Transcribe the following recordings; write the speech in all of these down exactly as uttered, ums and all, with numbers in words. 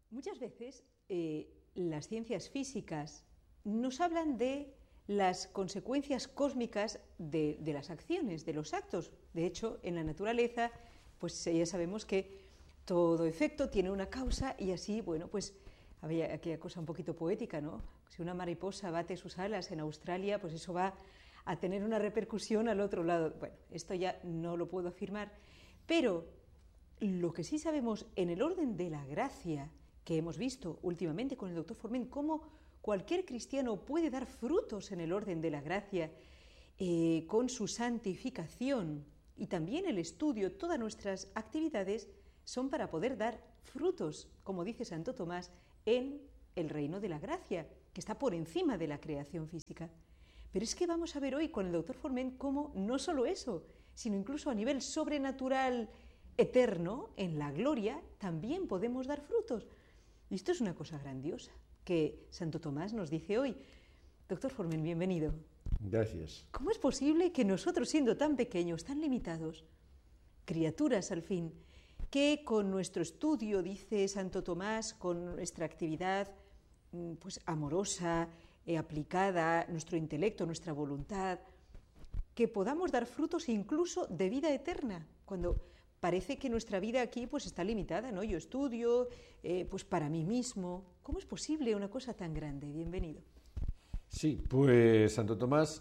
Muchas veces eh, las ciencias físicas nos hablan de las consecuencias cósmicas de, de las acciones, de los actos. De hecho, en la naturaleza, pues ya sabemos que todo efecto tiene una causa y así, bueno, pues había aquella cosa un poquito poética, ¿no? Si una mariposa bate sus alas en Australia, pues eso va a tener una repercusión al otro lado. Bueno, esto ya no lo puedo afirmar, pero lo que sí sabemos en el orden de la gracia, que hemos visto últimamente con el doctor Forment, cómo cualquier cristiano puede dar frutos en el orden de la gracia eh, con su santificación, y también el estudio, todas nuestras actividades son para poder dar frutos, como dice Santo Tomás, en el reino de la gracia, que está por encima de la creación física. Pero es que vamos a ver hoy con el doctor Forment cómo no solo eso, sino incluso a nivel sobrenatural eterno, en la gloria, también podemos dar frutos. Y esto es una cosa grandiosa que Santo Tomás nos dice hoy. Doctor Forment, bienvenido. Gracias. ¿Cómo es posible que nosotros, siendo tan pequeños, tan limitados, criaturas al fin, que con nuestro estudio, dice Santo Tomás, con nuestra actividad pues amorosa, eh, aplicada, nuestro intelecto, nuestra voluntad, que podamos dar frutos incluso de vida eterna, cuando parece que nuestra vida aquí pues está limitada, ¿no? Yo estudio eh, pues para mí mismo. ¿Cómo es posible una cosa tan grande? Bienvenido. Sí, pues Santo Tomás,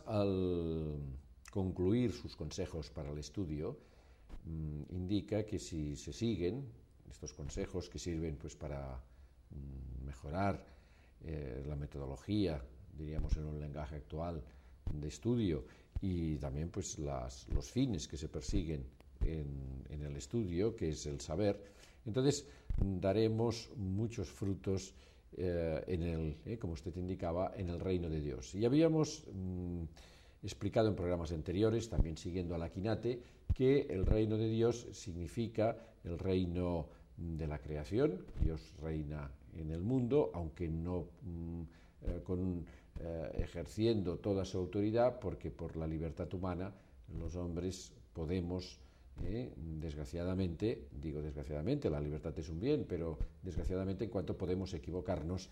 al concluir sus consejos para el estudio, mmm, indica que si se siguen estos consejos que sirven pues para mmm, mejorar eh, la metodología, diríamos en un lenguaje actual, de estudio, y también pues las, los fines que se persiguen En, en el estudio, que es el saber, entonces daremos muchos frutos eh, en el, eh, como usted indicaba, en el reino de Dios. Y habíamos mm, explicado en programas anteriores, también siguiendo a la Quinate, que el reino de Dios significa el reino de la creación. Dios reina en el mundo, aunque no mm, eh, con, eh, ejerciendo toda su autoridad, porque por la libertad humana los hombres podemos Eh, desgraciadamente, digo desgraciadamente, la libertad es un bien, pero desgraciadamente en cuanto podemos equivocarnos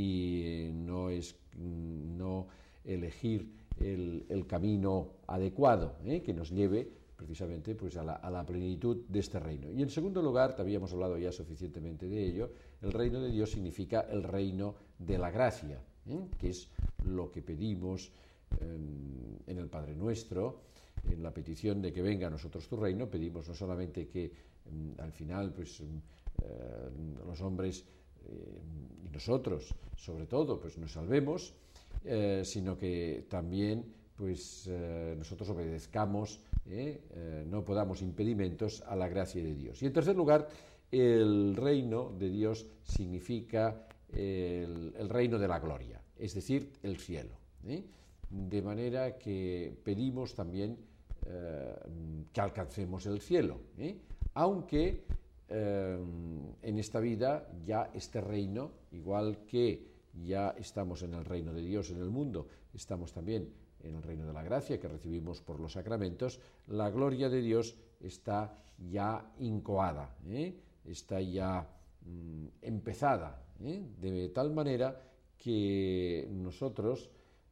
y no es no elegir el, el camino adecuado eh, que nos lleve precisamente pues a la, a la plenitud de este reino. Y en segundo lugar, te habíamos hablado ya suficientemente de ello, el reino de Dios significa el reino de la gracia, eh, que es lo que pedimos en, en el Padre Nuestro. En la petición de que venga a nosotros tu reino, pedimos no solamente que mm, al final pues, eh, los hombres eh, y nosotros, sobre todo, pues nos salvemos, eh, sino que también pues, eh, nosotros obedezcamos, eh, eh, no podamos impedimentos a la gracia de Dios. Y en tercer lugar, el reino de Dios significa el, el reino de la gloria, es decir, el cielo, ¿eh? De manera que pedimos también eh, que alcancemos el cielo, ¿eh? aunque eh, en esta vida ya este reino, igual que ya estamos en el reino de Dios en el mundo, estamos también en el reino de la gracia que recibimos por los sacramentos, la gloria de Dios está ya incoada, ¿eh? está ya mm, empezada, ¿eh? de tal manera que nosotros,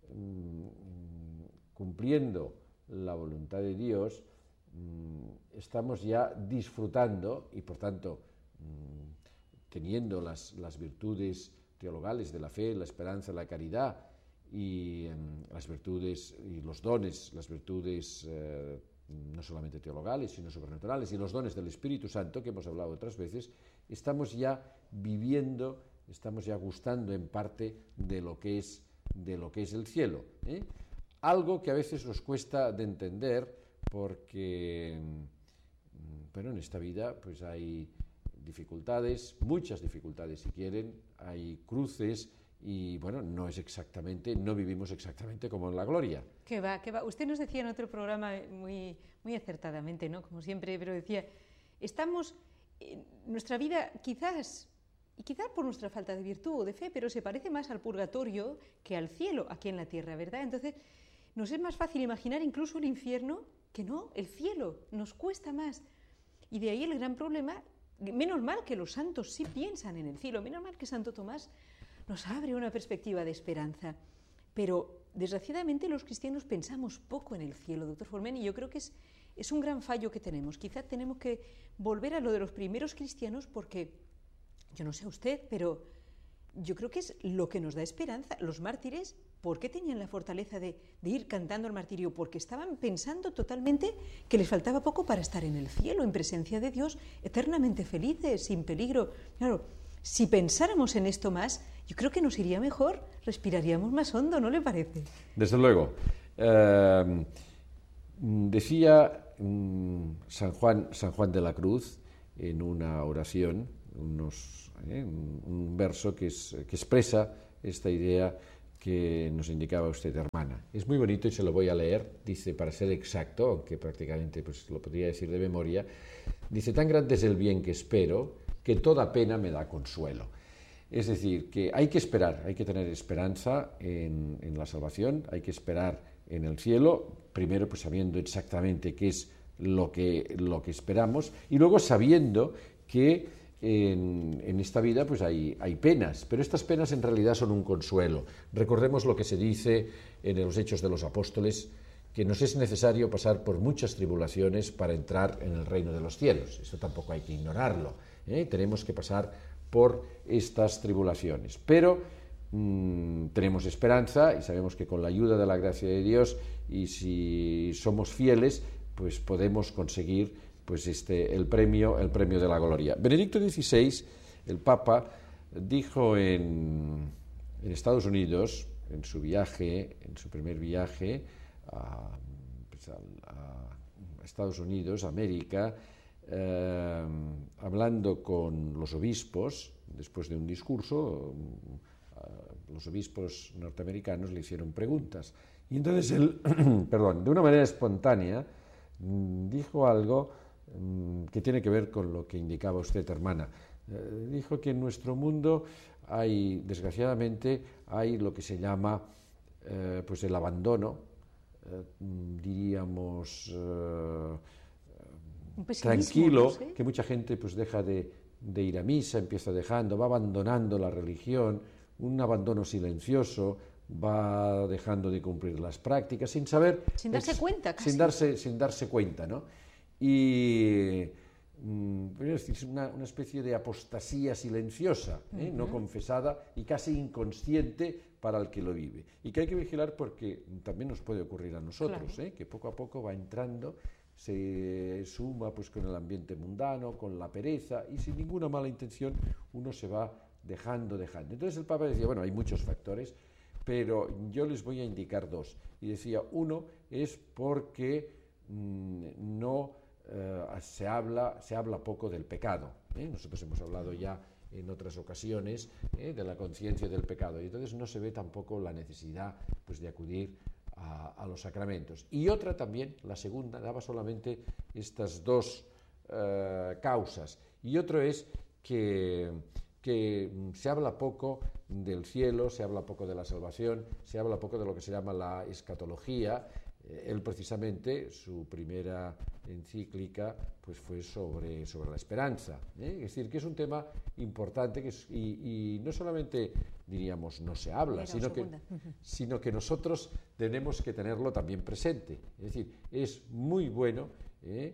cumpliendo la voluntad de Dios, estamos ya disfrutando y por tanto teniendo las, las virtudes teologales de la fe, la esperanza, la caridad y las virtudes y los dones, las virtudes eh, no solamente teologales sino sobrenaturales y los dones del Espíritu Santo que hemos hablado otras veces, estamos ya viviendo, estamos ya gustando en parte de lo que es de lo que es el cielo, ¿eh? Algo que a veces nos cuesta de entender porque, bueno, en esta vida pues hay dificultades, muchas dificultades si quieren, hay cruces y bueno, no es exactamente, no vivimos exactamente como en la gloria. Que va, que va. Usted nos decía en otro programa muy, muy acertadamente, ¿no? Como siempre, pero decía, estamos, en nuestra vida quizás... Y quizá por nuestra falta de virtud o de fe, pero se parece más al purgatorio que al cielo aquí en la tierra, ¿verdad? Entonces, nos es más fácil imaginar incluso el infierno que no, el cielo, nos cuesta más. Y de ahí el gran problema Menos mal que los santos sí piensan en el cielo, menos mal que Santo Tomás nos abre una perspectiva de esperanza. Pero, desgraciadamente, los cristianos pensamos poco en el cielo, doctor Forment, y yo creo que es, es un gran fallo que tenemos. Quizá tenemos que volver a lo de los primeros cristianos porque, yo no sé usted, pero yo creo que es lo que nos da esperanza. Los mártires, ¿por qué tenían la fortaleza de, de ir cantando el martirio? Porque estaban pensando totalmente que les faltaba poco para estar en el cielo, en presencia de Dios, eternamente felices, sin peligro. Claro, si pensáramos en esto más, yo creo que nos iría mejor, respiraríamos más hondo, ¿no le parece? Desde luego. Eh, decía um, San Juan, San Juan de la Cruz en una oración, unos, eh, un, un verso que, es, que expresa esta idea que nos indicaba usted, hermana. Es muy bonito y se lo voy a leer. Dice, para ser exacto, aunque prácticamente pues, lo podría decir de memoria, dice, tan grande es el bien que espero que toda pena me da consuelo. Es decir, que hay que esperar, hay que tener esperanza en, en la salvación, hay que esperar en el cielo, primero pues sabiendo exactamente qué es lo que, lo que esperamos, y luego sabiendo que en, en esta vida pues hay, hay penas, pero estas penas en realidad son un consuelo. Recordemos lo que se dice en los Hechos de los Apóstoles, que nos es necesario pasar por muchas tribulaciones para entrar en el reino de los cielos. Eso tampoco hay que ignorarlo, ¿eh? Tenemos que pasar por estas tribulaciones, pero mmm, tenemos esperanza y sabemos que con la ayuda de la gracia de Dios y si somos fieles, pues podemos conseguir pues este, el premio, el premio de la gloria. Benedicto dieciséis, el Papa, dijo en, en Estados Unidos, en su viaje, en su primer viaje a, pues a, a Estados Unidos, América, Eh, hablando con los obispos, después de un discurso, eh, los obispos norteamericanos le hicieron preguntas. Y entonces él, perdón, de una manera espontánea, dijo algo mm, que tiene que ver con lo que indicaba usted, hermana. Eh, dijo que en nuestro mundo hay, desgraciadamente, hay lo que se llama eh, pues el abandono, eh, diríamos... Eh, tranquilo, ¿sí? Que mucha gente pues deja de, de ir a misa, empieza dejando, va abandonando la religión, un abandono silencioso, va dejando de cumplir las prácticas sin saber, sin darse es, cuenta, casi. sin darse sin darse cuenta, ¿no? Y mm, es una, una especie de apostasía silenciosa, ¿eh? Uh-huh. No confesada y casi inconsciente para el que lo vive, y que hay que vigilar porque también nos puede ocurrir a nosotros, claro. ¿eh? Que poco a poco va entrando, se suma pues con el ambiente mundano, con la pereza, y sin ninguna mala intención uno se va dejando, dejando. Entonces el Papa decía, bueno, hay muchos factores, pero yo les voy a indicar dos. Y decía, uno es porque mmm, no eh, se habla, se habla poco del pecado, ¿eh? Nosotros hemos hablado ya en otras ocasiones ¿eh? de la conciencia del pecado, y entonces no se ve tampoco la necesidad pues, de acudir A, a los sacramentos. Y otra también, la segunda, daba solamente estas dos uh, causas. Y otro es que, que se habla poco del cielo, se habla poco de la salvación, se habla poco de lo que se llama la escatología. Él precisamente, su primera encíclica, pues fue sobre, sobre la esperanza, ¿eh? Es decir, que es un tema importante que es, y, y no solamente, diríamos, no se habla, sino que, sino que nosotros tenemos que tenerlo también presente. Es decir, es muy bueno ¿eh?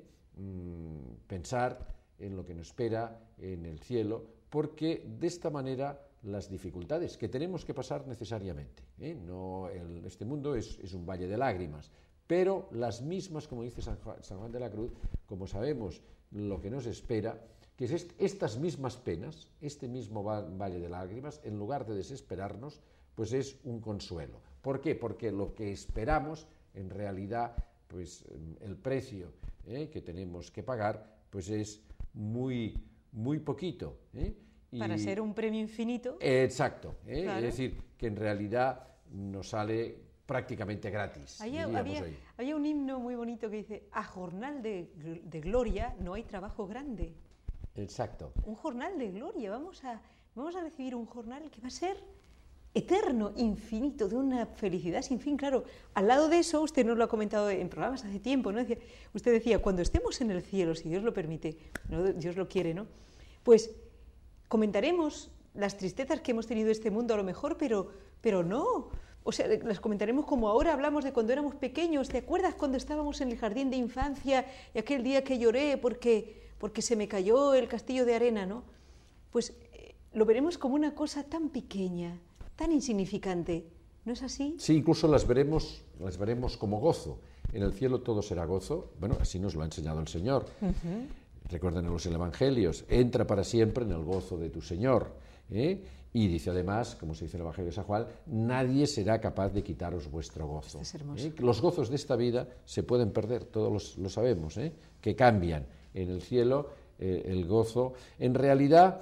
mm, pensar en lo que nos espera en el cielo, porque de esta manera las dificultades que tenemos que pasar necesariamente, ¿eh? No, el, este mundo es, es un valle de lágrimas, pero las mismas, como dice San Juan, San Juan de la Cruz, como sabemos lo que nos espera, que es est, estas mismas penas, este mismo va, valle de lágrimas, en lugar de desesperarnos, pues es un consuelo. ¿Por qué? Porque lo que esperamos, en realidad, pues el precio ¿eh? que tenemos que pagar, pues es muy, muy poquito, ¿eh? Y, para ser un premio infinito. Eh, exacto, ¿eh? Claro. Es decir, que en realidad nos sale prácticamente gratis. Había, había, había un himno muy bonito que dice, a jornal de, de gloria no hay trabajo grande. Exacto. Un jornal de gloria, vamos a, vamos a recibir un jornal que va a ser eterno, infinito, de una felicidad sin fin. Claro, al lado de eso, usted nos lo ha comentado en programas hace tiempo, ¿no? Decía, usted decía, cuando estemos en el cielo, si Dios lo permite, ¿no? Dios lo quiere, ¿no? pues comentaremos las tristezas que hemos tenido en este mundo a lo mejor, pero, pero no. O sea, las comentaremos como ahora hablamos de cuando éramos pequeños. ¿Te acuerdas cuando estábamos en el jardín de infancia y aquel día que lloré porque, porque se me cayó el castillo de arena, ¿no? Pues eh, lo veremos como una cosa tan pequeña, tan insignificante. ¿No es así? Sí, incluso las veremos, las veremos como gozo. En el cielo todo será gozo. Bueno, así nos lo ha enseñado el Señor. Uh-huh. Recuerden en los evangelios, entra para siempre en el gozo de tu Señor. ¿eh? Y dice además, como se dice en el Evangelio de San Juan, nadie será capaz de quitaros vuestro gozo. Este es hermoso. ¿eh? Los gozos de esta vida se pueden perder, todos los, lo sabemos, ¿eh? que cambian. En el cielo eh, el gozo, en realidad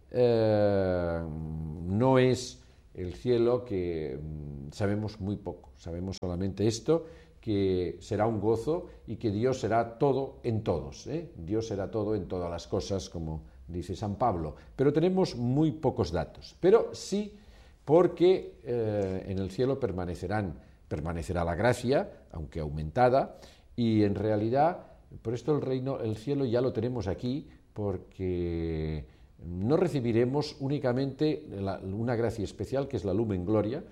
eh, no es el cielo que mm, sabemos muy poco, sabemos solamente esto, que será un gozo y que Dios será todo en todos. ¿eh? Dios será todo en todas las cosas, como dice San Pablo. Pero tenemos muy pocos datos. Pero sí, porque eh, en el cielo permanecerán, permanecerá la gracia, aunque aumentada, y en realidad, por esto el reino, el cielo ya lo tenemos aquí, porque no recibiremos únicamente la, una gracia especial, que es la Lumen Gloria,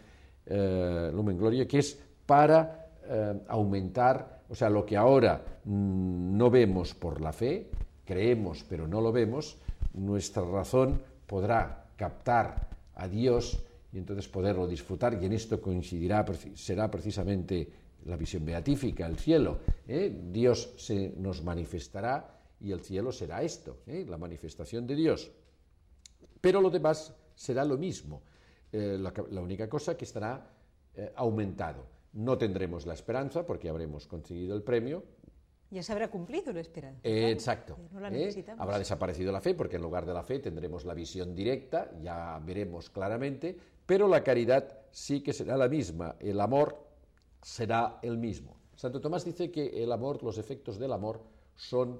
eh, Lumen Gloria, que es para Eh, aumentar, o sea, lo que ahora mmm, no vemos por la fe, creemos pero no lo vemos, nuestra razón podrá captar a Dios y entonces poderlo disfrutar, y en esto coincidirá, será precisamente la visión beatífica, el cielo. ¿eh? Dios se nos manifestará y el cielo será esto, ¿eh? la manifestación de Dios. Pero lo demás será lo mismo, eh, la, la única cosa que estará eh, aumentado. No tendremos la esperanza porque habremos conseguido el premio. Ya se habrá cumplido la esperanza. Eh, claro, exacto. No la ¿eh? Habrá desaparecido la fe porque en lugar de la fe tendremos la visión directa, ya veremos claramente, pero la caridad sí que será la misma, el amor será el mismo. Santo Tomás dice que el amor, los efectos del amor son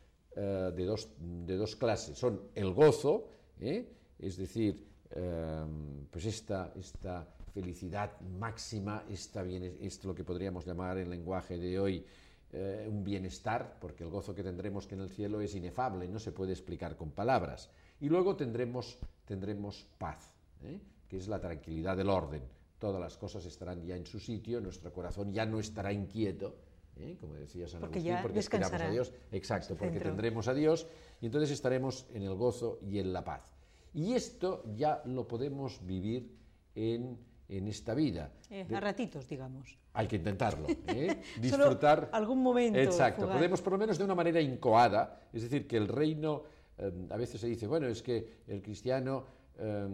eh, de, dos, de dos clases. Son el gozo, ¿eh? es decir, eh, pues esta... esta felicidad máxima, está bien, es lo que podríamos llamar en lenguaje de hoy eh, un bienestar, porque el gozo que tendremos que en el cielo es inefable, no se puede explicar con palabras. Y luego tendremos, tendremos paz, ¿eh? que es la tranquilidad del orden. Todas las cosas estarán ya en su sitio, nuestro corazón ya no estará inquieto, ¿eh? como decía San porque Agustín, ya porque esperamos a Dios. Exacto, porque centro. tendremos a Dios y entonces estaremos en el gozo y en la paz. Y esto ya lo podemos vivir en en esta vida. Eh, a ratitos, digamos. Hay que intentarlo, ¿eh? disfrutar. Solo algún momento. Exacto, jugar. Podemos por lo menos de una manera incoada, es decir, que el reino, eh, a veces se dice, bueno, es que el cristiano eh,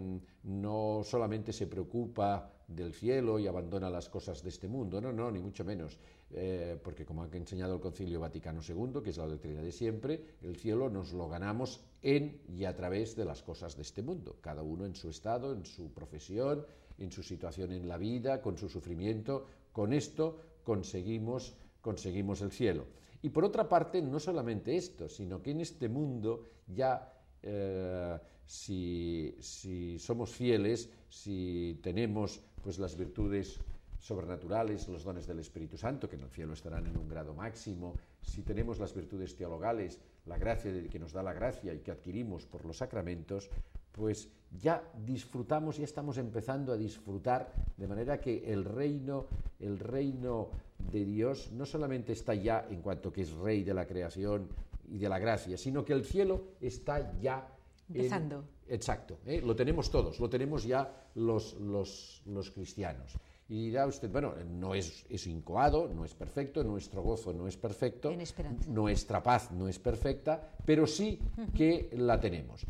no solamente se preocupa del cielo y abandona las cosas de este mundo, no, no, ni mucho menos, eh, porque como ha enseñado el Concilio Vaticano segundo, que es la doctrina de siempre, el cielo nos lo ganamos en y a través de las cosas de este mundo, cada uno en su estado, en su profesión, en su situación en la vida, con su sufrimiento. Con esto conseguimos, conseguimos el cielo. Y por otra parte, no solamente esto, sino que en este mundo ya, eh, si, si somos fieles, si tenemos pues, las virtudes sobrenaturales, los dones del Espíritu Santo, que en el cielo estarán en un grado máximo, si tenemos las virtudes teologales, la gracia de, que nos da la gracia y que adquirimos por los sacramentos, pues ya disfrutamos, ya estamos empezando a disfrutar, de manera que el reino, el reino de Dios no solamente está ya en cuanto que es Rey de la creación y de la gracia, sino que el cielo está ya empezando. En, exacto, ¿eh? lo tenemos todos, lo tenemos ya los, los, los cristianos. Y dirá usted, bueno, no es, es incoado, no es perfecto, nuestro gozo no es perfecto, en esperanza. Nuestra paz no es perfecta, pero sí que la tenemos.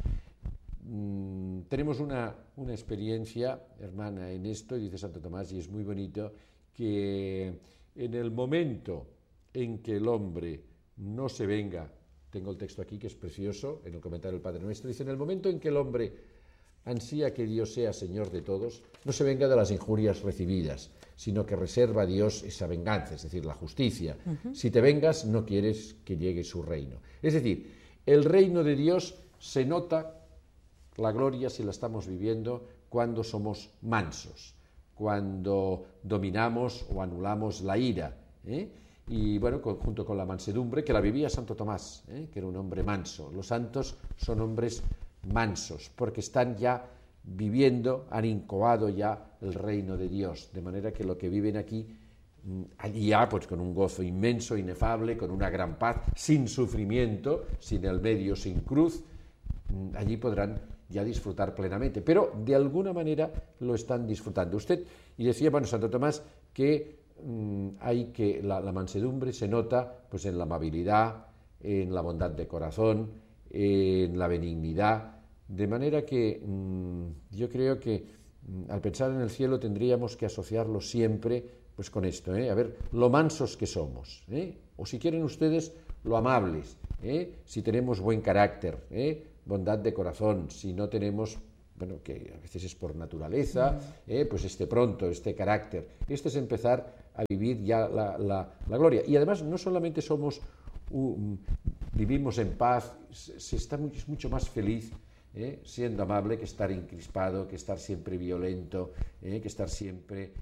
Mm, tenemos una, una experiencia, hermana, en esto, y dice Santo Tomás, y es muy bonito, que en el momento en que el hombre no se venga, tengo el texto aquí que es precioso, en el comentario del Padre Nuestro, dice, en el momento en que el hombre ansía que Dios sea Señor de todos, no se venga de las injurias recibidas, sino que reserva a Dios esa venganza, es decir, la justicia. Uh-huh. Si te vengas, no quieres que llegue su reino. Es decir, el reino de Dios se nota, la gloria, si la estamos viviendo, cuando somos mansos, cuando dominamos o anulamos la ira, ¿eh? Y bueno, con, junto con la mansedumbre, que la vivía Santo Tomás, ¿eh? que era un hombre manso. Los santos son hombres mansos, porque están ya viviendo, han incoado ya el reino de Dios, de manera que lo que viven aquí, allí ya pues con un gozo inmenso, inefable, con una gran paz, sin sufrimiento, sin el medio, sin cruz, allí podrán ya disfrutar plenamente, pero de alguna manera lo están disfrutando. Usted, y decía, bueno, Santo Tomás, que mmm, hay que, la, la mansedumbre se nota pues en la amabilidad, en la bondad de corazón, en la benignidad, de manera que mmm, yo creo que mmm, al pensar en el cielo tendríamos que asociarlo siempre pues con esto, ¿eh? A ver, lo mansos que somos, ¿eh? O si quieren ustedes, lo amables, ¿eh? Si tenemos buen carácter, ¿eh? Bondad de corazón, si no tenemos, bueno, que a veces es por naturaleza, ¿eh? Pues este pronto, este carácter, este es empezar a vivir ya la, la, la gloria. Y además no solamente somos, uh, vivimos en paz, se está muy, es mucho más feliz, ¿eh? Siendo amable, que estar encrispado, que estar siempre violento, ¿eh? Que estar siempre